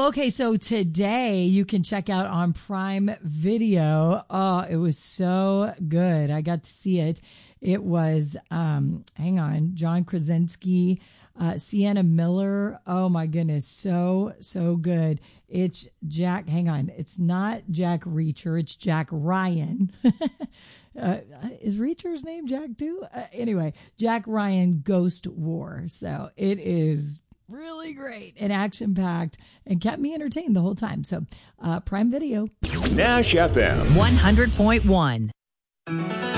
Okay, so today you can check out on Prime Video. Oh, it was so good. I got to see it. It was, hang on, John Krasinski, Sienna Miller. Oh my goodness, so good. It's Jack, hang on, it's not Jack Reacher, it's Jack Ryan. Is Reacher's name Jack too? Anyway, Jack Ryan Ghost War. So it is really great and action-packed and kept me entertained the whole time. So Prime Video. Nash FM 100.1.